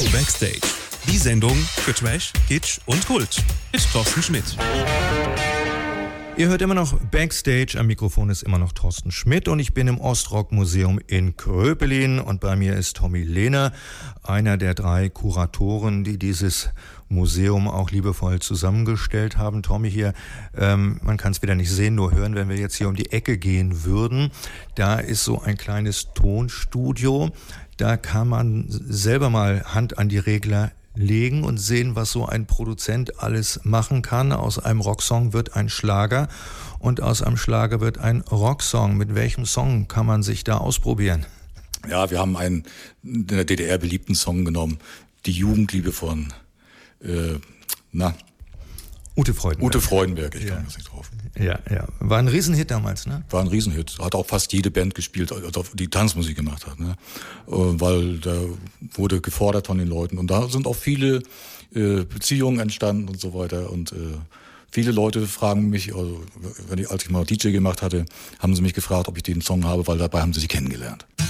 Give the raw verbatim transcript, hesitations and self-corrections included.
Backstage. Die Sendung für Trash, Kitsch und Kult mit Thorsten Schmidt. Ihr hört immer noch Backstage, am Mikrofon ist immer noch Thorsten Schmidt und ich bin im Ostrock-Museum in Kröpelin und bei mir ist Tommy Lehner, einer der drei Kuratoren, die dieses Museum auch liebevoll zusammengestellt haben. Tommy hier, ähm, man kann es wieder nicht sehen, nur hören, wenn wir jetzt hier um die Ecke gehen würden. Da ist so ein kleines Tonstudio, da kann man selber mal Hand an die Regler legen und sehen, was so ein Produzent alles machen kann. Aus einem Rocksong wird ein Schlager und aus einem Schlager wird ein Rocksong. Mit welchem Song kann man sich da ausprobieren? Ja, wir haben einen in der D D R beliebten Song genommen, Die Jugendliebe von äh, na Ute Freudenberg. Ute Freudenberg, ich ja. komme jetzt nicht drauf. Ja, ja. War ein Riesenhit damals, ne? War ein Riesenhit. Hat auch fast jede Band gespielt, die Tanzmusik gemacht hat, ne? Weil da wurde gefordert von den Leuten. Und da sind auch viele äh, Beziehungen entstanden und so weiter. Und äh, viele Leute fragen mich, also wenn ich, als ich mal D J gemacht hatte, haben sie mich gefragt, ob ich den Song habe, weil dabei haben sie sich kennengelernt.